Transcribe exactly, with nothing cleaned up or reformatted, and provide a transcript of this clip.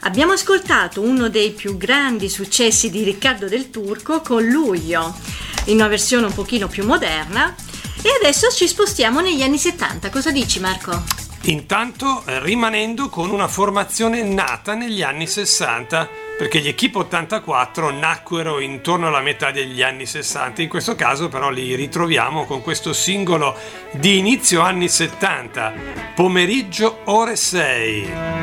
Abbiamo ascoltato uno dei più grandi successi di Riccardo Del Turco con Luglio, in una versione un pochino più moderna, e adesso ci spostiamo negli anni settanta. Cosa dici, Marco? Intanto rimanendo con una formazione nata negli anni sessanta, perché gli Equipe ottantaquattro nacquero intorno alla metà degli anni sessanta, in questo caso però li ritroviamo con questo singolo di inizio anni settanta, Pomeriggio ore sei.